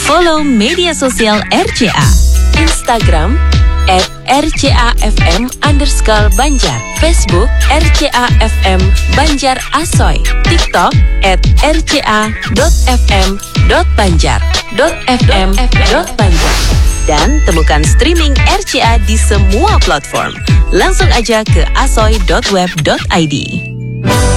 Follow media sosial RCA. Instagram @rcafm_Banjar, Facebook RCA-FM Banjar Asoy, TikTok @rca.fm.banjar, dan temukan streaming RCA di semua platform. Langsung aja ke asoy.web.id.